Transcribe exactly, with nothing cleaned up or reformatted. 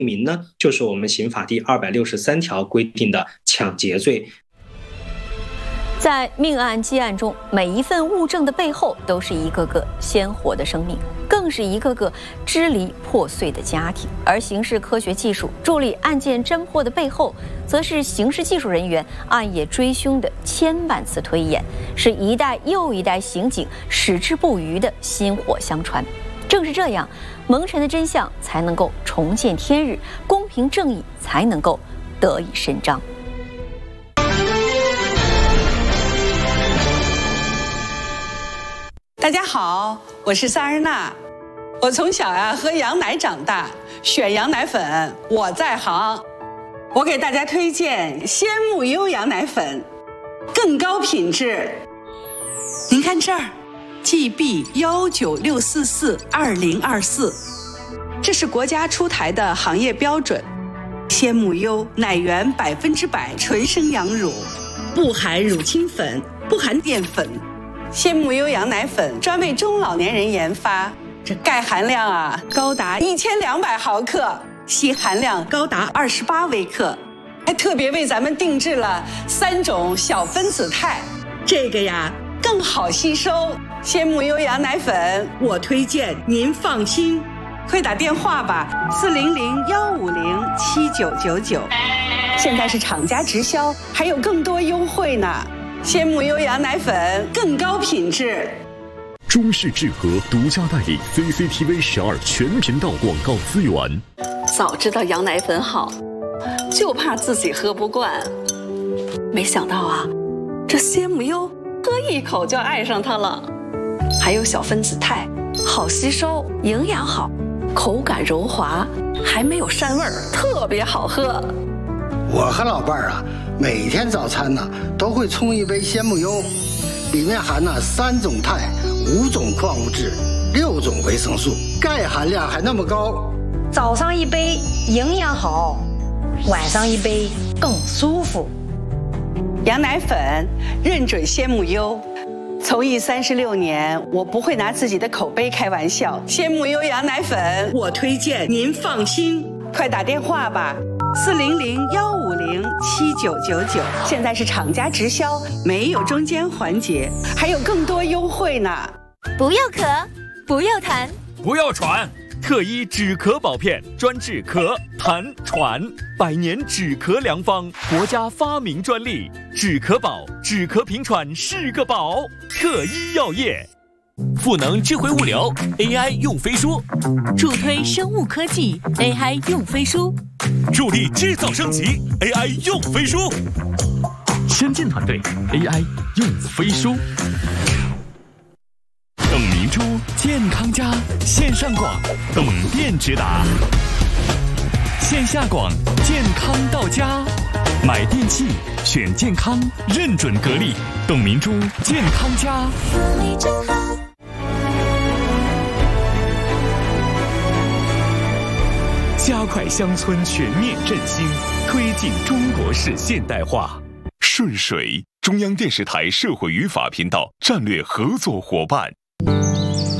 名呢，就是我们刑法第二百六十三条规定的抢劫罪。 在命案积案中，每一份物证的背后都是一个个鲜活的生命，更是一个个支离破碎的家庭。而刑事科学技术助力案件侦破的背后，则是刑事技术人员暗夜追凶的千万次推演，是一代又一代刑警矢志不渝的薪火相传。正是这样，蒙尘的真相才能够重见天日，公平正义才能够得以伸张。 大家好，我是萨日娜。我从小呀、啊、喝羊奶长大，选羊奶粉我在行。我给大家推荐鲜木优羊奶粉，更高品质。您看这儿 ，G B 幺九六四四二零二四，这是国家出台的行业标准。鲜木优奶源百分之百纯生羊乳，不含乳清粉，不含淀粉。鲜木优羊奶粉专为中老年人研发，这钙含量啊高达一千两百毫克，硒含量高达二十八微克，还特别为咱们定制了三种小分子肽，这个呀更好吸收。鲜木优羊奶粉，我推荐您放心，快打电话吧，四零零幺五零七九九九，现在是厂家直销，还有更多优惠呢。鲜木优羊奶粉更高品质。 中视智和独家代理 C C T V 十二全频道广告资源。 早知道羊奶粉好，就怕自己喝不惯。没想到啊，这鲜木优喝一口就爱上它了。还有小分子肽，好吸收，营养好，口感柔滑，还没有膻味儿，特别好喝。 我和老伴儿啊，每天早餐呢都会冲一杯鲜木优，里面含了三种肽、五种矿物质、六种维生素，钙含量还那么高。 早上一杯营养好，晚上一杯更舒服。 羊奶粉认准鲜木优，从艺三十六年，我不会拿自己的口碑开玩笑。鲜木优羊奶粉，我推荐您放心，快打电话吧。四零零幺五零七九九九，现在是厂家直销，没有中间环节，还有更多优惠呢。 不要咳，不要痰， 不要喘，特医止咳宝片专治咳、痰、喘，百年止咳良方，国家发明专利，止咳宝，止咳平喘是个宝。特医药业。 赋能智慧物流 A I 用飞书， 助推生物科技 A I 用飞书， 助力制造升级 A I 用飞书， 先进团队 A I 用飞书。董明珠健康家线上广，董店直达；线下广健康到家。买电器选健康，认准格力，董明珠健康家。加快乡村全面振兴，推进中国式现代化。顺水，中央电视台社会语法频道战略合作伙伴。